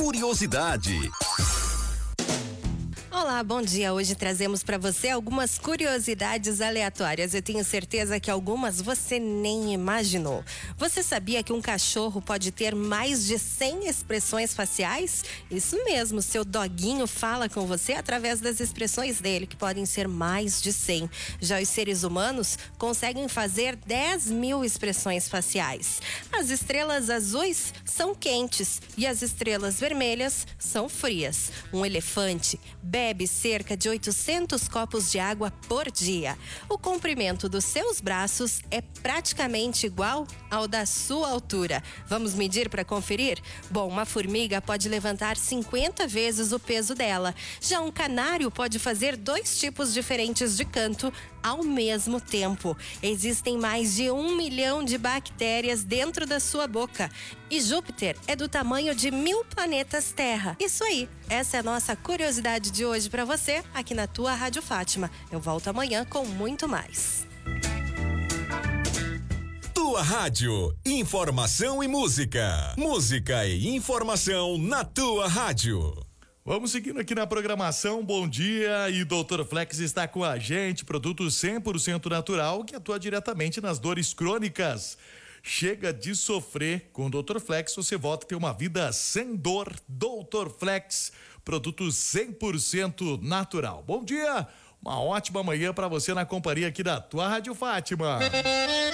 curiosidade. Olá, bom dia. Hoje trazemos para você algumas curiosidades aleatórias. Eu tenho certeza que algumas você nem imaginou. Você sabia que um cachorro pode ter mais de 100 expressões faciais? Isso mesmo, seu doguinho fala com você através das expressões dele, que podem ser mais de 100. Já os seres humanos conseguem fazer 10.000 expressões faciais. As estrelas azuis são quentes e as estrelas vermelhas são frias. Um elefante bebe cerca de 800 copos de água por dia. O comprimento dos seus braços é praticamente igual ao da sua altura. Vamos medir para conferir? Bom, uma formiga pode levantar 50 vezes o peso dela. Já um canário pode fazer 2 tipos diferentes de canto ao mesmo tempo. Existem mais de 1 milhão de bactérias dentro da sua boca. E Júpiter é do tamanho de 1000 planetas Terra. Isso aí, essa é a nossa curiosidade de hoje para você, aqui na tua Rádio Fátima. Eu volto amanhã com muito mais. Tua Rádio, informação e música. Música e informação na tua rádio. Vamos seguindo aqui na programação, bom dia, e Dr. Flex está com a gente, produto 100% natural que atua diretamente nas dores crônicas. Chega de sofrer, com o Dr. Flex você volta a ter uma vida sem dor. Dr. Flex, produto 100% natural. Bom dia, uma ótima manhã para você na companhia aqui da tua Rádio Fátima.